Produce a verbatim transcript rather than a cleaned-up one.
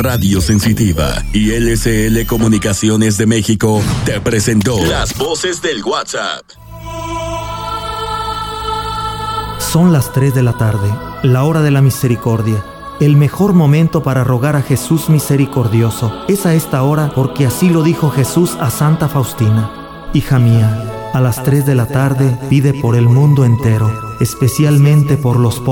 Radio Sensitiva y L S L Comunicaciones de México te presentó Las Voces del WhatsApp. Son las tres de la tarde, la hora de la misericordia. El mejor momento para rogar a Jesús misericordioso es a esta hora, porque así lo dijo Jesús a Santa Faustina. Hija mía, a las tres de la tarde pide por el mundo entero, especialmente por los pobres